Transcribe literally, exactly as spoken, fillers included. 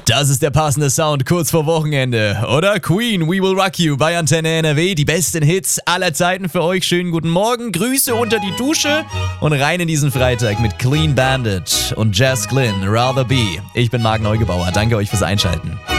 Das ist der passende Sound kurz vor Wochenende, oder? Queen, We Will Rock You bei Antenne N R W. Die besten Hits aller Zeiten für euch. Schönen guten Morgen, Grüße unter die Dusche und rein in diesen Freitag mit Clean Bandit und Jazz Glynn, Rather Be. Ich bin Marc Neugebauer. Danke euch fürs Einschalten.